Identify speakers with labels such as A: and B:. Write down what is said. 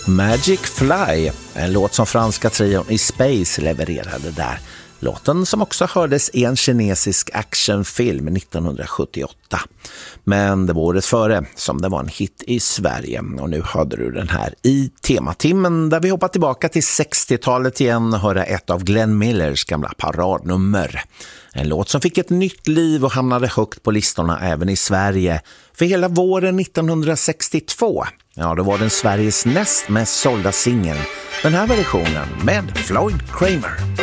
A: Magic Fly, en låt som franska trion i Space levererade där. Låten som också hördes i en kinesisk actionfilm 1978. Men det var året före som det var en hit i Sverige. Och nu hörde du den här i tematimmen där vi hoppar tillbaka till 60-talet igen och höra ett av Glenn Millers gamla paradnummer. En låt som fick ett nytt liv och hamnade högt på listorna även i Sverige. För hela våren 1962, ja då var den Sveriges näst mest sålda singel. Den här versionen med Floyd Kramer.